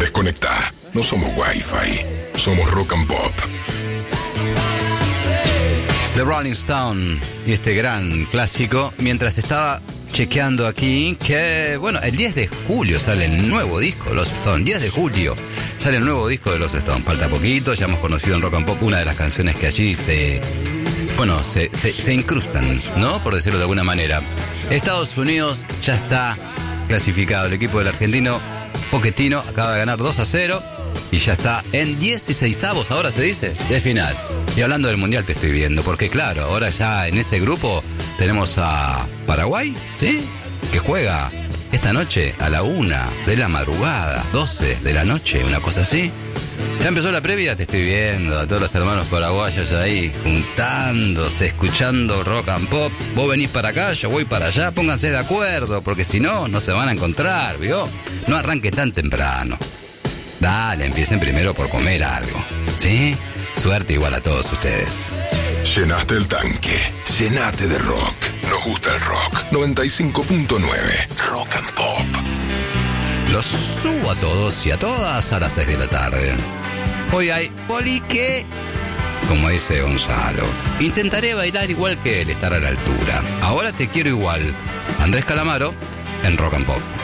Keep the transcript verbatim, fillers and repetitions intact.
desconectá. No somos Wi-Fi, somos Rock and Pop. The Rolling Stone y este gran clásico. Mientras estaba chequeando aquí que, bueno, el diez de julio sale el nuevo disco de los Stones. diez de julio sale el nuevo disco de los Stones. Falta poquito, ya hemos conocido en Rock and Pop una de las canciones que allí se, bueno, se, se, se incrustan, ¿no? Por decirlo de alguna manera. Estados Unidos ya está clasificado. El equipo del argentino Pochettino acaba de ganar dos a cero y ya está en dieciseisavos, ahora se dice, de final. Y hablando del Mundial te estoy viendo, porque claro, ahora ya en ese grupo tenemos a Paraguay, ¿sí? Que juega esta noche a la una de la madrugada, doce de la noche, una cosa así. Ya empezó la previa, te estoy viendo a todos los hermanos paraguayos ahí juntándose, escuchando Rock and Pop. Vos venís para acá, yo voy para allá, pónganse de acuerdo, porque si no, no se van a encontrar, ¿vio? No arranque tan temprano. Dale, empiecen primero por comer algo, ¿sí? Suerte igual a todos ustedes. Llenaste el tanque, llenate de rock. Nos gusta el rock. noventa y cinco punto nueve Rock and Pop. Los subo a todos y a todas a las seis de la tarde. Hoy hay polique, como dice Gonzalo. Intentaré bailar igual que él, estar a la altura. Ahora te quiero igual. Andrés Calamaro en Rock and Pop.